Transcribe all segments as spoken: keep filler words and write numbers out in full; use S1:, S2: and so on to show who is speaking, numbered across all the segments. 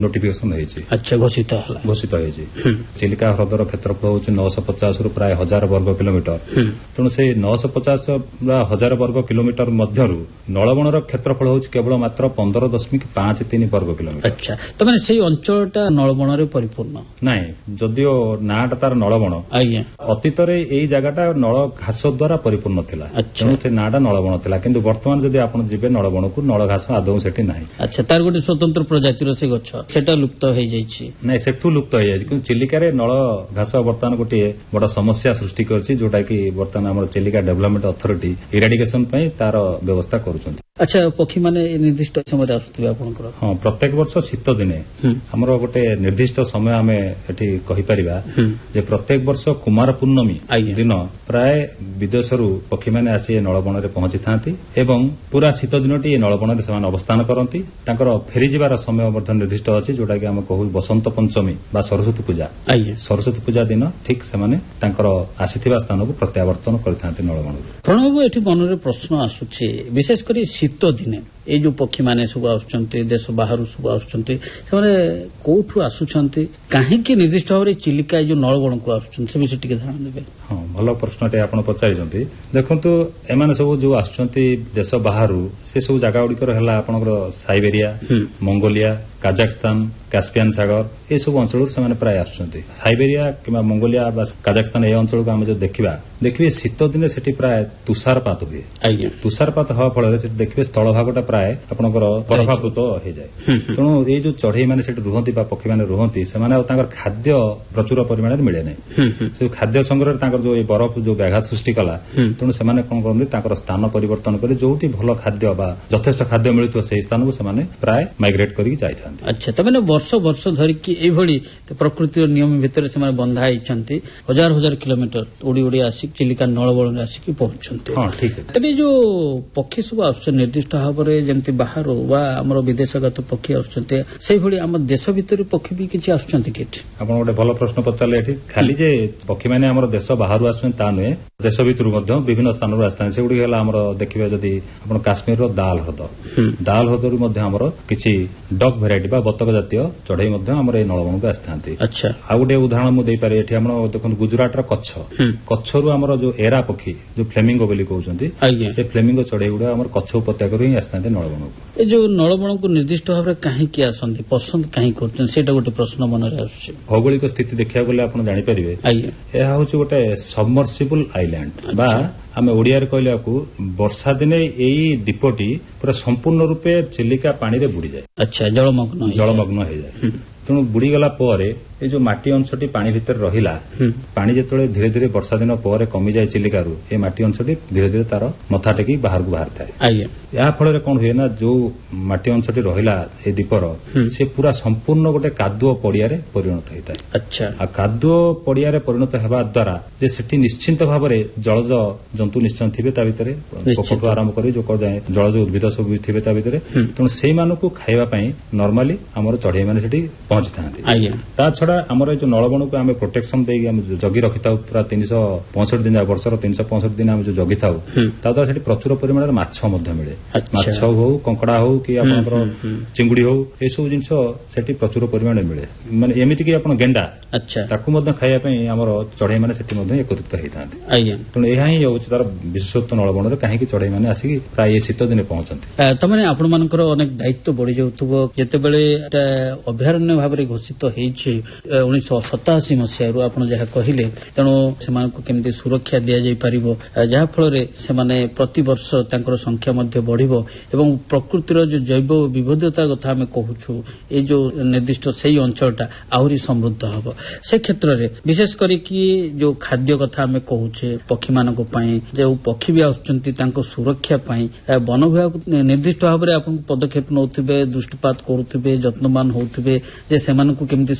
S1: Notification होइछि।
S2: अच्छा घोषित हला
S1: घोषित होइछि। चिलिका हृदर क्षेत्रफल होछि नौ सौ पचास रु प्राय हजार वर्ग किलोमीटर। तेणु से नौ सौ पचास हजार वर्ग किलोमीटर मध्यरु नलबणर क्षेत्रफल होछि केवल मात्र पंद्रह दशमिक पांच तीन वर्ग किलोमीटर।
S2: अच्छा तो माने सेही अंचलटा नलबणरे परिपूर्ण
S1: नाही जदियो नाटा तार नलबण
S2: आज्ञा
S1: अतीतरे एई जगहटा नल घास द्वारा परिपूर्ण थिला।
S2: अच्छा
S1: तेणु से नाटा नलबण थिला किंतु वर्तमान जदि आपण जिबे नलबण को नल घास आदौ सेठी नाही।
S2: अच्छा तार गोटे स्वतंत्र प्रजातिर से गछ सेटा लुप्त हो जाइछि
S1: नाही सेठू लुप्त हो जाइछि किंतु चिलिका रे नल घास वर्तमान गोटे बड़ समस्या सृष्टि करछि जोटा कि वर्तमान हमर चिलिका डेवलपमेंट अथॉरिटी इराडिकेशन पई तार व्यवस्था करूछन।
S2: अच्छा पक्षी माने निर्दिष्ट समय आसुथिबे आपनकर
S1: हां प्रत्येक वर्ष शीत दिने हमर गोटे निर्दिष्ट समय आमे एठी कहि परिबा जे प्रत्येक वर्ष कुमार पूर्णमी दिन प्राय विदेशरू पक्षी माने आसी नलबण रे पहुंची थांती एवं पूरा शीत दिनटी नलबण रे समान अवस्थान करंती। तांकर फेरी जिबार समय मध्ये निर्दिष्ट अछि जोटा कि हम कहू बसंत पंचमी बा सरस्वती पूजा। सरस्वती पूजा दिन ठीक सेमाने तांकर आसीथिबा स्थान को प्रत्यावर्तन करथांती नलबण।
S2: प्रणव एठी मनरे प्रश्न आसुछि विशेष करी शीत दिने ए जो पक्षी माने सब आसुचंती देश बाहर सब आसुचंती सेमाने कोठु आसुचंती काहे कि निर्दिष्ट भाबरे चिलिका जो नलबण को आसुचंती से विषय टिके ध्यान देबे।
S1: हां भलो प्रश्नटे आपण पचारिचंती देखंतु एमाने सब जो आसुचंती देश बाहर से सब जगह गुडी कर हला आपनकर साइबेरिया मंगोलिया काजाखस्तान कास्पियन सागर ए सब अंचल से प्राय आसुचंती। साइबेरिया किंवा मंगोलिया बा काजाखस्तान ए अंचल को हम जो देखिबा देखिबे शीत दिन सेठी प्राय तुषारपात हुए। आज्ञा तुषारपात हवा फल से देखिबे स्थल भागटा प्राय आपनकर बरफावृत हो जाए। तेणु ए जो चढ़ई माने सेठी रुहंती बा पक्षी माने रुहंती सेमाने आ तांकर खाद्य प्रचुर परिमाण रे मिले नै से खाद्य संग्रह तांकर जो ए बरफ जो व्याघात सृष्टि कला तेणु सेमाने कोन करंती तांकर स्थान परिवर्तन करे जोटी भलो खाद्य बा यथेष्ट खाद्य मिलुतो से स्थान को सेमाने प्राय माइग्रेट करी जाय थांती। अच्छा
S2: तमेने वर्ष वर्ष धरि कि ए भली प्रकृतिर नियम भितर सेमाने बंधा आइछंती हजार हजार किलोमीटर उडी उडी आसी चिलिका नलबण रे आसी कि पहुंचंती।
S1: हां ठीक है
S2: तबे जो पक्षी सब आछन निर्दिष्ट भाबरे जेंति बाहर वा हमर विदेशगत पक्षी आछंती सेही भली हम देश भितर पक्षी भी किछि आछंती कि
S1: आपण गोटे भलो प्रश्न पचारले एठी खाली जे पक्षी माने हमर देश बाहर आछन ता नय देश भितर मध्ये विभिन्न स्थान रो आस्थान से उडी गेला हमर देखिबे जदी आपण काश्मीर रो दाल हृद दाल हृद रो मध्ये हमर किछि डग भेराइटी बा बतक जातीय चढ़ई मध्ये हमर ए नलबण को आस्थांती। अच्छा आ गोटे उदाहरण मु देई पारे एठी हमर देखन गुजरात रो कच्छ कच्छ रो हमर जो एरा पक्षी जो फ्लेमिंगो बोली कहउचंती से फ्लेमिंगो चढ़ई गुडा हमर कच्छ उपत्यका रो ही आस्थांती नलबण को।
S2: ए जो नलबण को निर्दिष्ट भाबरे काहे कि आसंती पसंद काहे करछन सेटा गोटे प्रश्न मन रे आछे।
S1: भौगोलिक स्थिति देखिया गले आपण जानि परिबे ए हाउच गोटे सबमर्सिबल आइलैंड बा आमे ओडिया रे कहले को वर्षा दिने एई दीपटी पूरा संपूर्ण रूपे चिलिका पानी रे बुडी जाय। अच्छा जलमग्न जलमग्न हो जाए। तेणु बुड़ी गला पर ए जो माटी अंशटी पानी भितर रहिला पानी जेतळे धीरे धीरे वर्षा दिन पर कमी जाए चिलिकारु ए माटी अंशटी धीरे धीरे तार मथा टेकी बाहर को बाहर थाए। या फल कोन हुए ना जो माटी अंशटी रहिला ए दीपर से पूरा संपूर्ण गोटे कादुओ पड़िया रे परिणत होइताय। अच्छा आ कादुओ पड़िया रे परिणत हेबा द्वारा जे सेठी निश्चिंत भाबरे जलज जंतु निश्चय थिबे ता भितरे पक्षु आरंभ करी जो जाए जलज उद्भिद सब थिबे ता भितरे तेणु सेई मानको खाइबा पई नॉर्मली हमर चढ़ई माने सेठी पहुंची थांती। ता छडा हमर जो नलबण को आमे प्रोटेक्शन देई हम जगी रखिताउ पूरा तीन सौ पैंसठ दिन वर्षर तीन सौ पैंसठ दिन हम जो जगिताउ ता द्वारा सेठी प्रचुर परिमाण रे माछ मध्य मिले। माछ हो कंकड़ा हो कि आपनकर चिंगुडी हो ए सब जिंस सेठी प्रचुर परिमाण रे मिले माने एमिति कि आपन गेंडा अच्छा ताकू मध्य खाइया पई हमर चढ़ई माने सेठी मध्य एकत्रित हेइ थांती। आज्ञा तने एहा ही होउछ तार विशेषत्व नलबण रे काहे कि चढ़ई माने आसी प्राय शीत दिन पहुंचंती।
S2: तमने आपण मानकर अनेक दायित्व बढ़ी जाउतबो जेते बेले एटा अभयारण्य भाबरे घोषित हेइछि उन्नीस सौ सतासी मसिया आपण जहा कहिले तेणु सेमानकु केमति सुरक्षा दिया जाय परिबो जहा फल रे सेमाने प्रति वर्ष तांकर संख्या मध्ये बढ़िबो एवं प्रकृतिर जो जैव विविधता कथा हमें कहूछु ए जो निर्दिष्ट सेही अंचलटा आहुरी समृद्ध हबो से क्षेत्र रे विशेष करी कि जो खाद्य कथा हमें कहूछे पक्षी मानको पई जो पक्षी भी आउचंती तांको सुरक्षा पई वन विभाग निर्दिष्ट भाव रे आपण पदक्षेप नउथिबे दृष्टिपात करूथिबे जत्नवान होउथिबे जे सेमानकु केमति सुरक्षा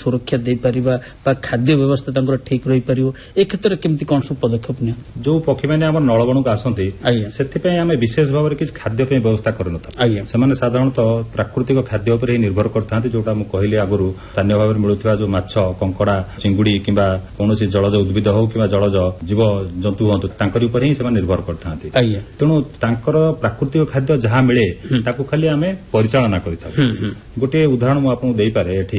S2: ଦେଇପାରିବା ବା ଖାଦ୍ୟ ବ୍ୟବସ୍ଥା ତାଙ୍କର ଠିକ୍ ରହିପାରିବ ଏ କ୍ଷେତ୍ରରେ କେମିତି କଣ ସବୁ ପଦକ୍ଷେପ ନିଅ?
S1: ଯୋଉ ପକ୍ଷୀମାନେ ଆମର ନଳବଣକୁ ଆସନ୍ତି ସେଥିପାଇଁ ଆମେ ବିଶେଷ ଭାବରେ କିଛି ଖାଦ୍ୟ ପାଇଁ ବ୍ୟବସ୍ଥା କରିନଥାଉ। ସେମାନେ ସାଧାରଣତଃ ପ୍ରାକୃତିକ ଖାଦ୍ୟ ଉପରେ ହିଁ ନିର୍ଭର କରିଥାନ୍ତି, ଯୋଉଟା ମୁଁ କହିଲି ଆଗରୁ ସ୍ଥାନୀୟ ଭାବରେ ମିଳୁଥିବା ଯୋଉ ମାଛ, କଙ୍କଡା, ଚିଙ୍ଗୁଡି କିମ୍ବା କୌଣସି ଜଳଜ ଉଦ୍ଭିଦ ହଉ କିମ୍ବା ଜଳଜ ଜୀବ ଜନ୍ତୁ ହୁଅନ୍ତୁ ତାଙ୍କରି ଉପରେ ହିଁ ସେମାନେ ନିର୍ଭର କରିଥାନ୍ତି। ତେଣୁ ତାଙ୍କର ପ୍ରାକୃତିକ ଖାଦ୍ୟ ଯାହା ମିଳେ ତାକୁ ଖାଲି ଆମେ ପରିଚାଳନା କରିଥାଉ। ଗୋଟିଏ ଉଦାହରଣ ମୁଁ ଆପଣଙ୍କୁ ଦେଇପାରେ ଏଠି